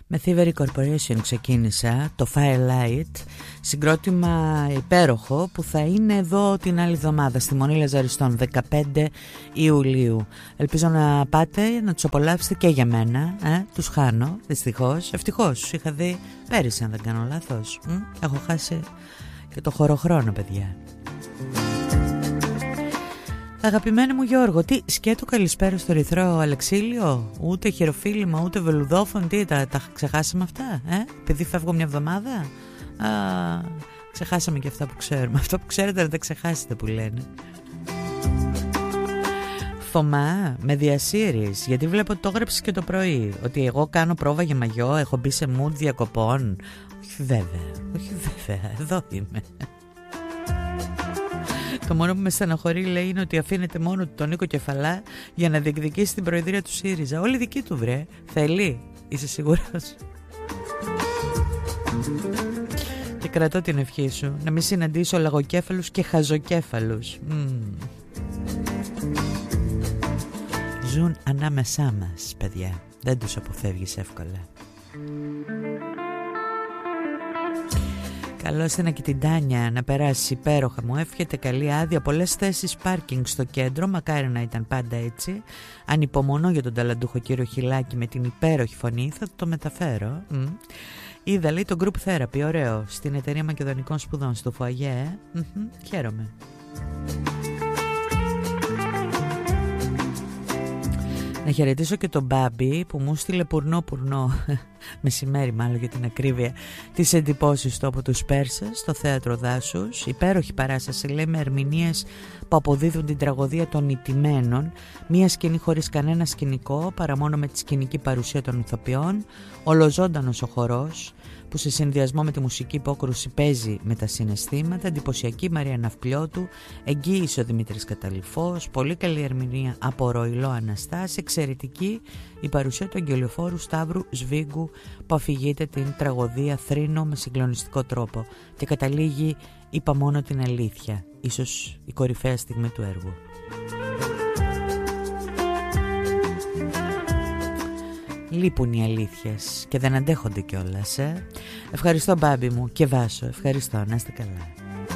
Με Thievery Corporation ξεκίνησα το Firelight, συγκρότημα υπέροχο που θα είναι εδώ την άλλη εβδομάδα στη Μονή Λαζαριστών 15 Ιουλίου. Ελπίζω να πάτε να τους απολαύσετε και για μένα. Τους χάνω δυστυχώς. Ευτυχώς τους είχα δει πέρυσι αν δεν κάνω λάθος. Έχω χάσει και το χωροχρόνο, παιδιά. Αγαπημένο μου Γιώργο, τι σκέτο καλησπέρα στο Ερυθρό Αλεξίλιο, ούτε χειροφύλλημα, ούτε βελουδόφων, τι τα ξεχάσαμε αυτά, επειδή φεύγω μια εβδομάδα. Ξεχάσαμε και αυτά που ξέρουμε, αυτό που ξέρετε να τα ξεχάσετε που λένε. Θωμά, με διασύρεις, γιατί βλέπω ότι το έγραψες και το πρωί, ότι εγώ κάνω πρόβα για μαγιό, έχω μπει σε mood διακοπών. Όχι βέβαια, εδώ είμαι. Το μόνο που με στεναχωρεί, λέει, είναι ότι αφήνεται μόνο του τον Νίκο Κεφαλά για να διεκδικήσει την προεδρία του ΣΥΡΙΖΑ. Όλη δική του, βρε. Θέλει, είσαι σίγουρος? Και κρατώ την ευχή σου να μην συναντήσω λαγοκέφαλους και χαζοκέφαλους. Ζουν ανάμεσά μας, παιδιά. Δεν τους αποφεύγεις εύκολα. Καλώς την και την Τάνια να περάσει υπέροχα. Μου εύχεται καλή άδεια, πολλές θέσεις πάρκινγκ στο κέντρο. Μακάρι να ήταν πάντα έτσι. Ανυπομονώ για τον ταλαντούχο κύριο Χιλάκη με την υπέροχη φωνή. Θα το μεταφέρω. Είδα, λέει, το group therapy, ωραίο, στην εταιρεία Μακεδονικών Σπουδών στο Φουαγέ. Χαίρομαι. Να χαιρετήσω και τον Μπάμπη που μου στείλε πουρνό μεσημέρι μάλλον για την ακρίβεια, τις εντυπώσεις του από τους Πέρσες στο θέατρο Δάσους. Υπέροχη παράσταση, λέει, με ερμηνείες που αποδίδουν την τραγωδία των ηττημένων. Μία σκηνή χωρίς κανένα σκηνικό παρά μόνο με τη σκηνική παρουσία των ηθοποιών. Ολοζώντανος ο χορός που σε συνδυασμό με τη μουσική υπόκρουση παίζει με τα συναισθήματα. Εντυπωσιακή Μαρία Ναυπλιώτου, εγγύησε ο Δημήτρης Καταλυφός, πολύ καλή ερμηνεία από Ροϊλό Αναστάση, εξαιρετική η παρουσία του αγγελιοφόρου Σταύρου Σβίγκου που αφηγείται την τραγωδία θρήνο με συγκλονιστικό τρόπο και καταλήγει, είπα μόνο την αλήθεια, ίσως η κορυφαία στιγμή του έργου. Λείπουν οι αλήθειες και δεν αντέχονται κιόλας. Ευχαριστώ Μπάμπη μου και Βάσο, ευχαριστώ, να είστε καλά.